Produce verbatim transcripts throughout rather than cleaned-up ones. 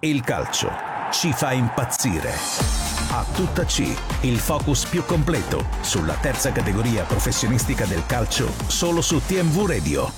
Il calcio ci fa impazzire. A tutta C, il focus più completo sulla terza categoria professionistica del calcio, solo su T M V Radio.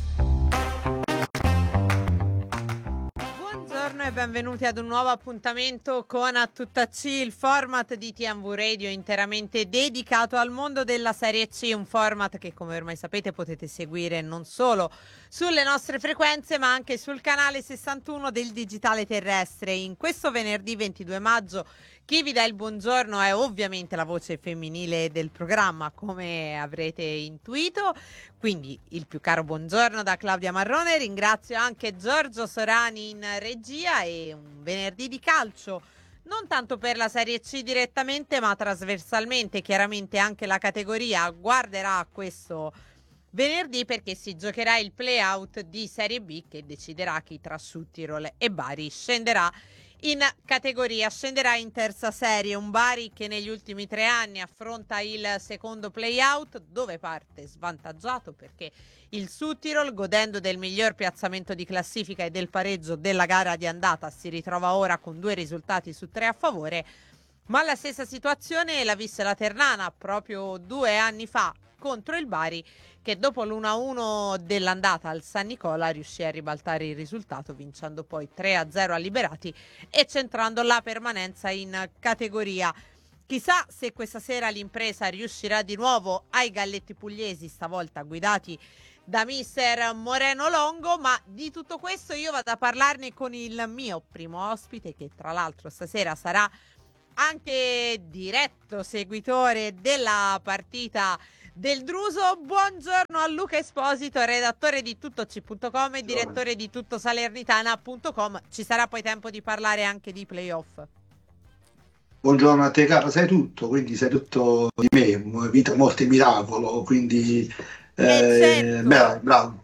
Buongiorno e benvenuti ad un nuovo appuntamento con A Tutta C, il format di T M V Radio interamente dedicato al mondo della Serie C, un format che, come ormai sapete, potete seguire non solo sulle nostre frequenze ma anche sul canale sessantuno del digitale terrestre. In questo venerdì ventidue maggio chi vi dà il buongiorno è ovviamente la voce femminile del programma, come avrete intuito, quindi il più caro buongiorno da Claudia Marrone. Ringrazio anche Giorgio Sorani in regia e un venerdì di calcio non tanto per la Serie C direttamente ma trasversalmente. Chiaramente anche la categoria guarderà a questo venerdì perché si giocherà il play-out di Serie B che deciderà chi tra Südtirol e Bari scenderà in categoria, scenderà in terza serie. Un Bari che negli ultimi tre anni affronta il secondo play-out dove parte svantaggiato perché il Südtirol, godendo del miglior piazzamento di classifica e del pareggio della gara di andata, si ritrova ora con due risultati su tre a favore, ma la stessa situazione l'ha vista la Ternana proprio due anni fa contro il Bari, che dopo l'uno a uno dell'andata al San Nicola riuscì a ribaltare il risultato vincendo poi tre a zero a Liberati e centrando la permanenza in categoria. Chissà se questa sera l'impresa riuscirà di nuovo ai galletti pugliesi, stavolta guidati da mister Moreno Longo, ma di tutto questo io vado a parlarne con il mio primo ospite, che tra l'altro stasera sarà anche diretto seguitore della partita del Druso. Buongiorno a Luca Esposito, redattore di tuttoc punto com e direttore di tuttosalernitana punto com. Ci sarà poi tempo di parlare anche di playoff. Buongiorno a te, caro, sai tutto, quindi sai tutto di me, vita, morte e miracolo, quindi eh, eh certo. bravo, bravo.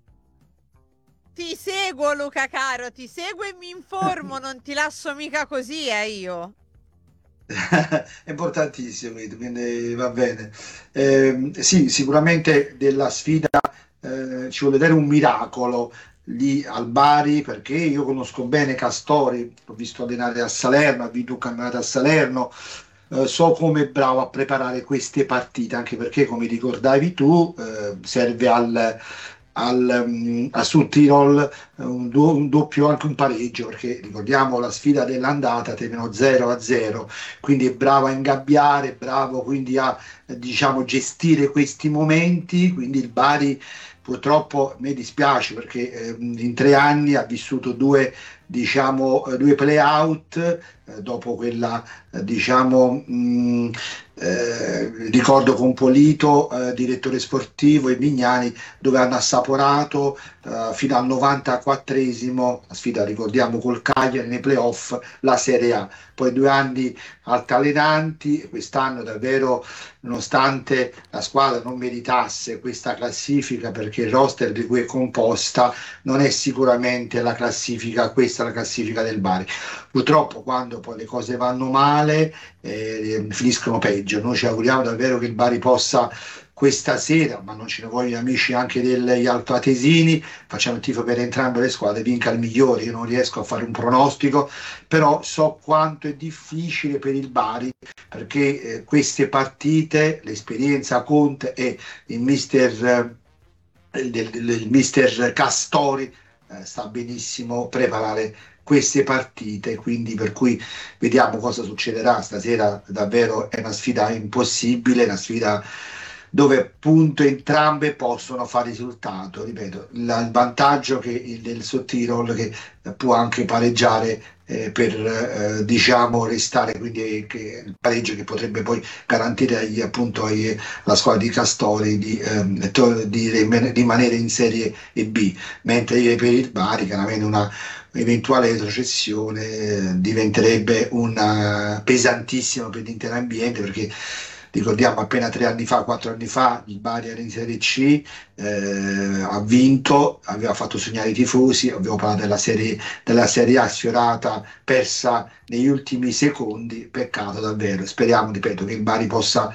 Ti seguo Luca caro, ti seguo e mi informo, non ti lascio mica così eh io. È importantissimo, quindi va bene. Eh, sì, sicuramente della sfida eh, ci vuole vedere un miracolo lì al Bari, perché io conosco bene Castori, l'ho visto allenare a Salerno, ha vinto un campionato a Salerno, eh, so come è bravo a preparare queste partite, anche perché, come ricordavi tu, eh, serve al al, um, a Südtirol un, do, un doppio, anche un pareggio, perché ricordiamo la sfida dell'andata terminò zero a zero, quindi è bravo a ingabbiare, bravo quindi a eh, diciamo gestire questi momenti. Quindi il Bari purtroppo, mi dispiace perché eh, in tre anni ha vissuto due diciamo eh, due play out eh, dopo quella eh, diciamo mh, eh, ricordo con Polito, eh, direttore sportivo, e Vignani, dove hanno assaporato eh, fino al novantaquattresimo la sfida, ricordiamo, col Cagliari nei playoff, la Serie A. Poi due anni altalenanti, quest'anno davvero, nonostante la squadra non meritasse questa classifica perché il roster di cui è composta non è sicuramente la classifica, questa è la classifica del Bari. Purtroppo quando poi le cose vanno male eh, finiscono peggio. Noi ci auguriamo davvero che il Bari possa questa sera, ma non ce ne vogliono amici anche degli altoatesini, facciamo il tifo per entrambe le squadre, vinca il migliore. Io non riesco a fare un pronostico, però so quanto è difficile per il Bari, perché eh, queste partite, l'esperienza conta e il mister, eh, il, il, il mister Castori eh, sta benissimo a preparare queste partite, quindi per cui vediamo cosa succederà stasera. Davvero è una sfida impossibile, una sfida dove appunto entrambe possono fare risultato. Ripeto, la, il vantaggio che il del Südtirol, che può anche pareggiare eh, per eh, diciamo restare, quindi che, il pareggio che potrebbe poi garantire agli, appunto ai, alla squadra di Castori di, ehm, to, di rimanere in Serie B, mentre per il Bari chiaramente una eventuale retrocessione eh, diventerebbe una pesantissima per l'intero ambiente, perché ricordiamo appena tre anni fa, quattro anni fa il Bari era in Serie C, eh, ha vinto, aveva fatto sognare i tifosi, abbiamo parlato della serie, della serie A sfiorata, persa negli ultimi secondi, peccato davvero. Speriamo, ripeto, che il Bari possa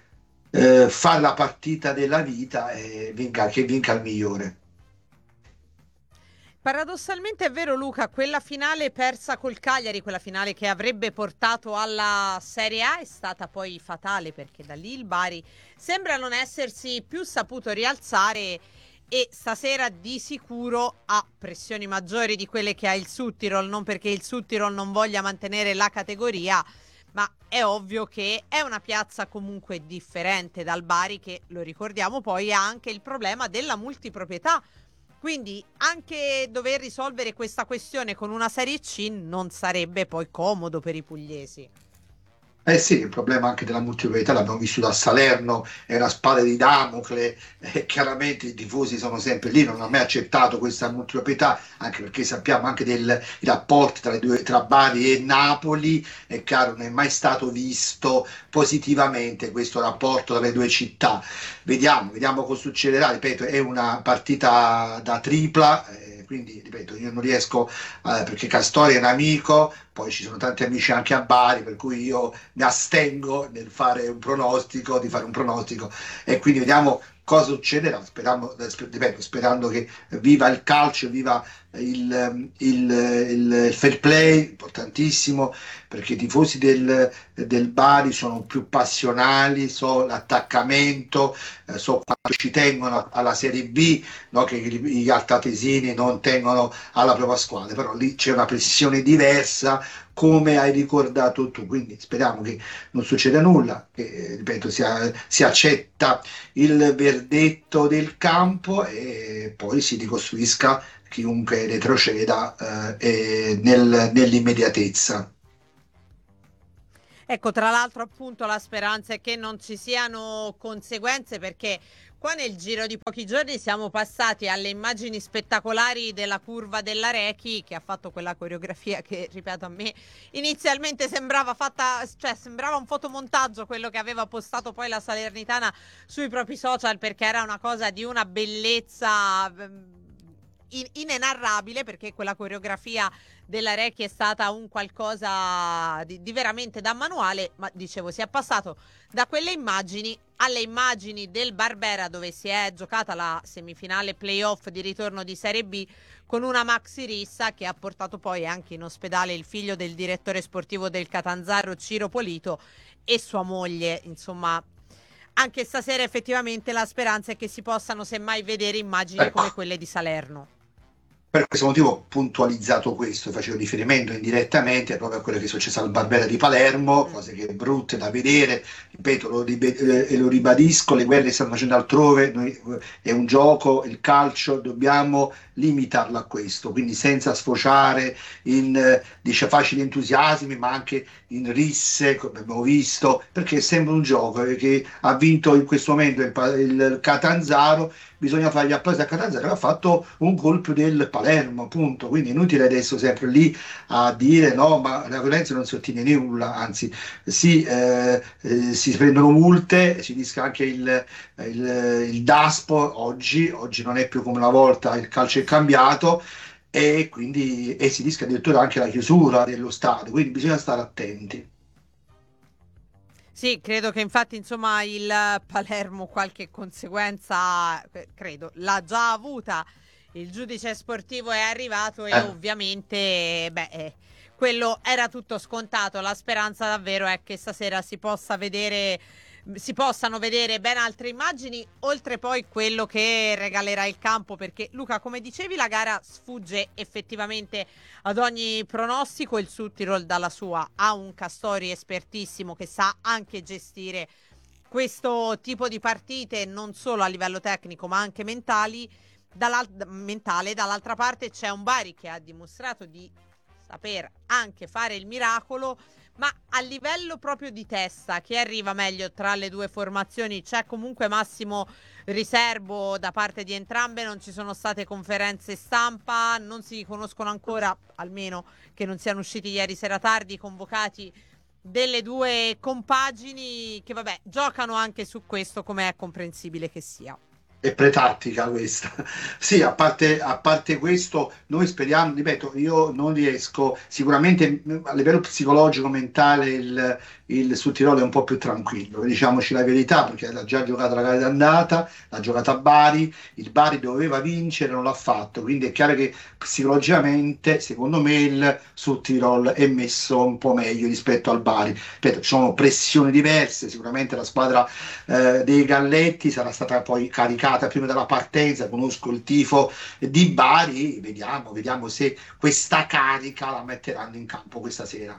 eh, fare la partita della vita e vinca, che vinca il migliore. Paradossalmente è vero, Luca, quella finale persa col Cagliari, quella finale che avrebbe portato alla Serie A, è stata poi fatale, perché da lì il Bari sembra non essersi più saputo rialzare e stasera di sicuro ha pressioni maggiori di quelle che ha il Südtirol, non perché il Südtirol non voglia mantenere la categoria, ma è ovvio che è una piazza comunque differente dal Bari, che, lo ricordiamo, poi ha anche il problema della multiproprietà. Quindi anche dover risolvere questa questione con una Serie C non sarebbe poi comodo per i pugliesi. Eh sì, il problema anche della multiproprietà l'abbiamo vissuto a Salerno, è una spada di Damocle, e chiaramente i tifosi sono sempre lì, non hanno mai accettato questa multiproprietà, anche perché sappiamo anche dei rapporti tra, le due, tra Bari e Napoli, è chiaro, non è mai stato visto positivamente questo rapporto tra le due città. Vediamo, vediamo cosa succederà, ripeto, è una partita da tripla, eh, quindi ripeto, io non riesco, eh, perché Castori è un amico, poi ci sono tanti amici anche a Bari, per cui io mi astengo nel fare un pronostico, di fare un pronostico, e quindi vediamo cosa succederà, sperando, ripeto, sperando che viva il calcio, viva il, il, il, il fair play, importantissimo, perché i tifosi del, del Bari sono più passionali, so l'attaccamento, eh, so quanto ci tengono alla Serie B, no? Che gli altatesini non tengono alla propria squadra, però lì c'è una pressione diversa, come hai ricordato tu, quindi speriamo che non succeda nulla, che ripeto si, si accetta il verdetto del campo e poi si ricostruisca chiunque retroceda eh, nel, nell'immediatezza. Ecco, tra l'altro appunto la speranza è che non ci siano conseguenze, perché qua nel giro di pochi giorni siamo passati alle immagini spettacolari della curva della Rechi, che ha fatto quella coreografia che, ripeto, a me inizialmente sembrava fatta, cioè sembrava un fotomontaggio quello che aveva postato poi la Salernitana sui propri social, perché era una cosa di una bellezza in- inenarrabile, perché quella coreografia della Recchi è stata un qualcosa di, di veramente da manuale. Ma dicevo, si è passato da quelle immagini alle immagini del Barbera, dove si è giocata la semifinale playoff di ritorno di Serie B con una maxi rissa che ha portato poi anche in ospedale il figlio del direttore sportivo del Catanzaro, Ciro Polito, e sua moglie. Insomma, anche stasera effettivamente la speranza è che si possano semmai vedere immagini Ecco. come quelle di Salerno. Per questo motivo ho puntualizzato questo, facevo riferimento indirettamente proprio a quello che è successo al Barbera di Palermo, cose che brutte da vedere, ripeto, lo, ribe- eh, lo ribadisco, le guerre stanno facendo altrove, noi, è un gioco, il calcio, dobbiamo limitarlo a questo, quindi senza sfociare in eh, dice, facili entusiasmi, ma anche in risse, come abbiamo visto, perché è sempre un gioco eh, che ha vinto in questo momento il, il Catanzaro, bisogna fare gli applausi a Catanzaro che ha fatto un colpo del Palermo, appunto, quindi è inutile adesso sempre lì a dire no, ma la violenza non si ottiene nulla, anzi si, eh, eh, si prendono multe, si rischia anche il, il, il DASPO oggi, oggi non è più come una volta, il calcio è cambiato e quindi e si rischia addirittura anche la chiusura dello stadio, quindi bisogna stare attenti. Sì, credo che infatti insomma il Palermo qualche conseguenza, eh, credo, l'ha già avuta. Il giudice sportivo è arrivato e Eh. ovviamente, beh, eh, quello era tutto scontato. La speranza davvero è che stasera si possa vedere, si possano vedere ben altre immagini, oltre poi quello che regalerà il campo, perché Luca, come dicevi, la gara sfugge effettivamente ad ogni pronostico. Il Südtirol dalla sua ha un Castori espertissimo che sa anche gestire questo tipo di partite, non solo a livello tecnico ma anche mentali. Dall'al- mentale, dall'altra parte c'è un Bari che ha dimostrato di saper anche fare il miracolo, ma a livello proprio di testa, chi arriva meglio tra le due formazioni? C'è comunque massimo riservo da parte di entrambe, non ci sono state conferenze stampa, non si conoscono ancora, almeno che non siano usciti ieri sera tardi, i convocati delle due compagini, che vabbè, giocano anche su questo, come è comprensibile che sia. È pretattica questa. Sì, a parte, a parte questo, noi speriamo, ripeto, io non riesco, sicuramente a livello psicologico, mentale, il, il Sud Tirolo è un po' più tranquillo, diciamoci la verità, perché ha già giocato la gara d'andata, l'ha giocata a Bari, il Bari doveva vincere, non l'ha fatto, quindi è chiaro che psicologicamente, secondo me, il Sud Tirol è messo un po' meglio rispetto al Bari. Ripeto, ci sono pressioni diverse, sicuramente la squadra eh, dei Galletti sarà stata poi caricata prima della partenza, conosco il tifo di Bari, vediamo, vediamo se questa carica la metteranno in campo questa sera.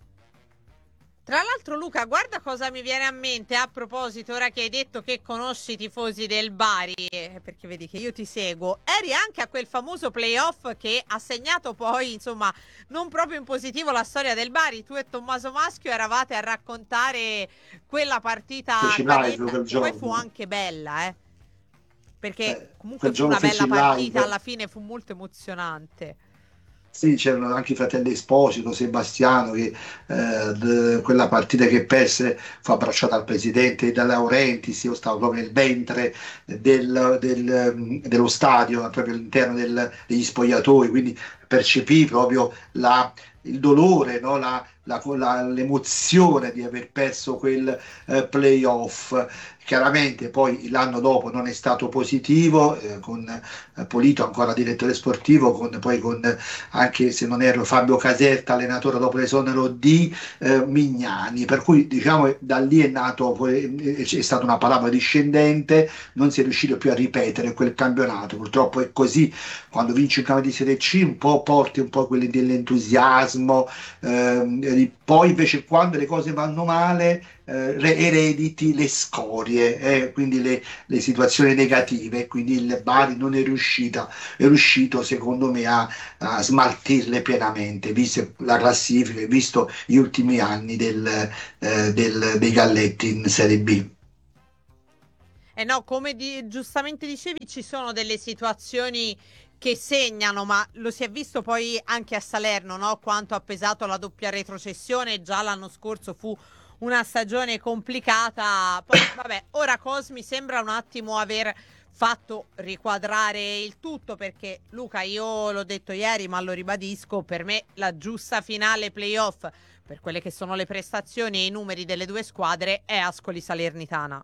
Tra l'altro, Luca, guarda cosa mi viene a mente a proposito, ora che hai detto che conosci i tifosi del Bari, eh, perché vedi che io ti seguo, eri anche a quel famoso playoff che ha segnato poi, insomma, non proprio in positivo la storia del Bari. Tu e Tommaso Maschio eravate a raccontare quella partita Feci live cadetta, quel che poi fu giorno. anche bella, eh, perché Eh, comunque quel fu una giorno bella feci partita, live. alla fine fu molto emozionante. Sì, c'erano anche i fratelli Esposito, Sebastiano, che eh, d- quella partita che perse fu abbracciata al presidente De Laurentiis. Io stavo proprio nel ventre del- del, mm, dello stadio, proprio all'interno del- degli spogliatoi, quindi percepì proprio la- il dolore, no? La- la- la- l'emozione di aver perso quel eh, playoff. Chiaramente poi l'anno dopo non è stato positivo, eh, con eh, Polito ancora direttore sportivo, con, poi con anche se non erro Fabio Caserta, allenatore dopo l'esonero di eh, Mignani, per cui diciamo da lì è nato, poi, eh, è stata una parabola discendente, non si è riuscito più a ripetere quel campionato, purtroppo è così, quando vinci un campionato di Serie C un po' porti un po' quelli dell'entusiasmo, ehm, poi invece quando le cose vanno male eh, re- erediti le scorie, eh, quindi le, le situazioni negative, quindi il Bari non è riuscita, è riuscito secondo me a a smaltirle pienamente, visto la classifica e visto gli ultimi anni del, eh, del- dei Galletti in Serie B. Eh no, come di- giustamente dicevi, ci sono delle situazioni che segnano, ma lo si è visto poi anche a Salerno, no? Quanto ha pesato la doppia retrocessione. Già l'anno scorso fu una stagione complicata. Poi, vabbè, ora Cosmi sembra un attimo aver fatto riquadrare il tutto, perché Luca, io l'ho detto ieri, ma lo ribadisco, per me la giusta finale playoff per quelle che sono le prestazioni e i numeri delle due squadre è Ascoli Salernitana.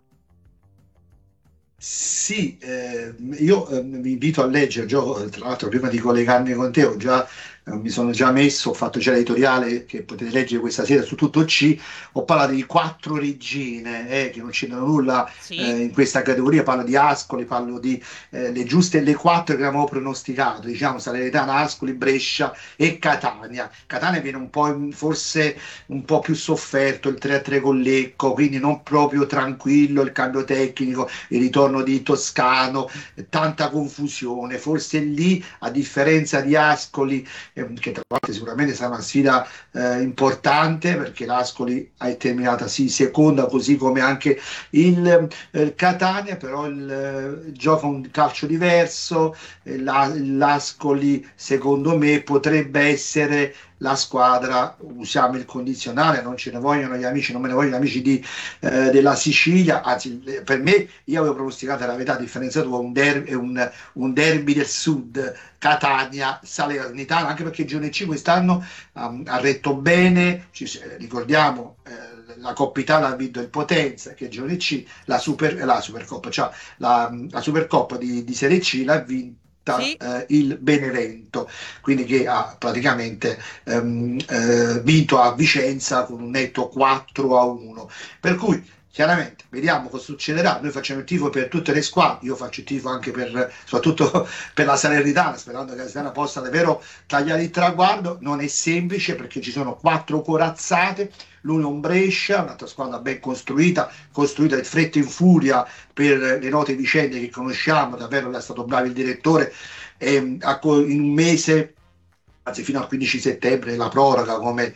Sì, eh, io eh, vi invito a leggere, gioco, tra l'altro prima di collegarmi con te ho già, eh, mi sono già messo, ho fatto già l'editoriale che potete leggere questa sera su Tutto C, ho parlato di quattro regine, eh, che non c'entrano nulla Sì, eh, in questa categoria, parlo di Ascoli, parlo di eh, le giuste le quattro che avevamo pronosticato, diciamo Salernitana, Ascoli, Brescia e Catania. Catania viene un po' in- forse un po' più sofferto, il tre a tre con Lecco, quindi non proprio tranquillo il cambio tecnico, il ritorno di Toscano, tanta confusione. Forse lì, a differenza di Ascoli, ehm, che tra l'altro sicuramente sarà una sfida eh, importante, perché l'Ascoli è terminata sì seconda, così come anche il eh, Catania, però il, eh, gioca un calcio diverso. eh, la- L'Ascoli, secondo me, potrebbe essere la squadra, usiamo il condizionale, non ce ne vogliono gli amici, non me ne vogliono gli amici di, eh, della Sicilia, anzi per me io avevo pronosticato la verità, a differenza tua, un, der- un, un derby del sud, Catania, Salernitana, anche perché il Girone C quest'anno um, ha retto bene, ci, ricordiamo eh, la Coppa Italia ha vinto il Potenza, che è il Girone C, la, super, la Supercoppa, cioè la, la Supercoppa di, di Serie C l'ha vinta sì. eh, il Benevento, quindi che ha praticamente ehm, eh, vinto a Vicenza con un netto quattro a uno. Per cui chiaramente vediamo cosa succederà. Noi facciamo il tifo per tutte le squadre, io faccio il tifo anche per, soprattutto per la Salernitana, sperando che la Salernitana possa davvero tagliare il traguardo. Non è semplice perché ci sono quattro corazzate, l'uno è un Brescia, un'altra squadra ben costruita, costruita in fretta e in furia per le note vicende che conosciamo, davvero è stato bravo il direttore, e, in un mese, anzi fino al quindici settembre, la proroga come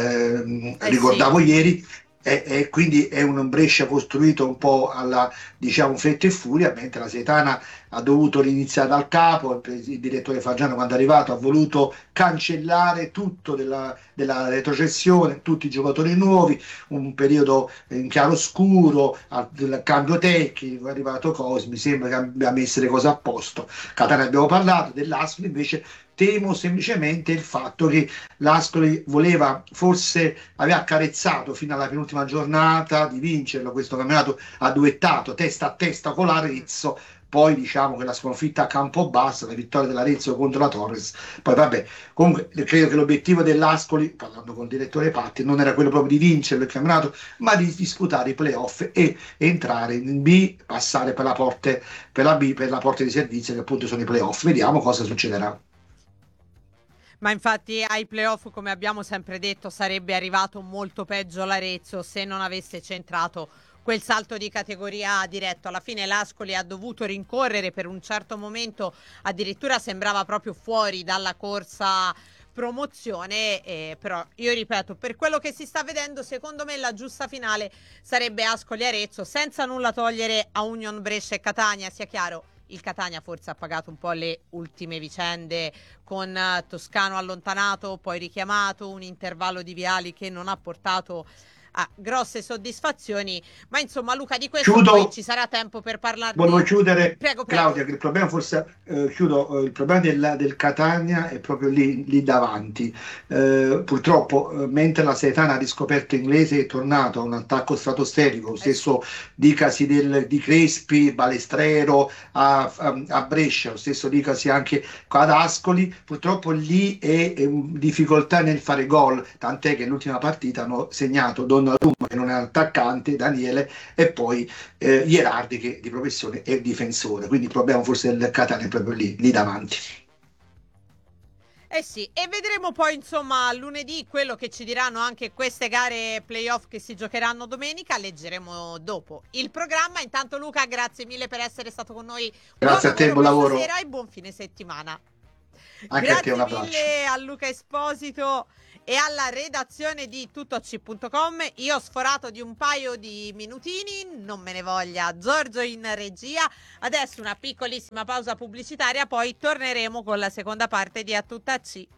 ehm, Eh sì. ricordavo ieri, e, e quindi è un Brescia costruito un po' alla diciamo fretta e furia, mentre la Setana ha dovuto riniziare dal capo. Il, il direttore Fagiano, quando è arrivato, ha voluto cancellare tutto della, della retrocessione, tutti i giocatori nuovi, un periodo in chiaroscuro, al, del cambio tecnico. È arrivato Cosmi, sembra che abbia messo le cose a posto. Catania abbiamo parlato, dell'Ascoli invece temo semplicemente il fatto che l'Ascoli voleva, forse aveva accarezzato fino alla penultima giornata di vincerlo questo campionato, ha duettato testa a testa con l'Arezzo, poi diciamo che la sconfitta a Campobasso, la vittoria dell'Arezzo contro la Torres, poi vabbè, comunque credo che l'obiettivo dell'Ascoli, parlando con il direttore Patti, non era quello proprio di vincere il campionato, ma di disputare i playoff e entrare in B, passare per la, porte, per la B, per la porta di servizio che appunto sono i playoff. Vediamo cosa succederà. Ma infatti ai playoff, come abbiamo sempre detto, sarebbe arrivato molto peggio l'Arezzo se non avesse centrato quel salto di categoria diretto. Alla fine l'Ascoli ha dovuto rincorrere per un certo momento, addirittura sembrava proprio fuori dalla corsa promozione, eh, però io ripeto, per quello che si sta vedendo, secondo me la giusta finale sarebbe Ascoli-Arezzo, senza nulla togliere a Union Brescia e Catania. Sia chiaro, il Catania forse ha pagato un po' le ultime vicende con uh, Toscano allontanato, poi richiamato, un intervallo di Viali che non ha portato a grosse soddisfazioni, ma insomma Luca, di questo Chiudo. Poi ci sarà tempo per parlarne. Volevo chiudere, prego, prego. Claudia, che il problema forse, eh, chiudo, eh, il problema del, del Catania è proprio lì, lì davanti. Eh, purtroppo, eh, mentre la Salernitana ha riscoperto inglese, è tornato a un attacco stratosferico, lo stesso dicasi del, di Crespi, Balestrero, a, a, a Brescia, lo stesso dicasi anche ad Ascoli, purtroppo lì è, è in difficoltà nel fare gol, tant'è che l'ultima partita hanno segnato Donnarumma, che non è un attaccante, Daniele, e poi eh, Ierardi, che di professione è difensore, quindi il problema forse del Catania è proprio lì, lì davanti. Eh sì, e vedremo poi insomma lunedì quello che ci diranno anche queste gare playoff che si giocheranno domenica, leggeremo dopo il programma. Intanto Luca, grazie mille per essere stato con noi. Grazie a te, buon lavoro. Buona sera e buon fine settimana. Anche grazie a te, un abbraccio. mille a Luca Esposito e alla redazione di tuttoc punto com. Io ho sforato di un paio di minutini, non me ne voglia Giorgio in regia. Adesso una piccolissima pausa pubblicitaria, poi torneremo con la seconda parte di A Tutta C.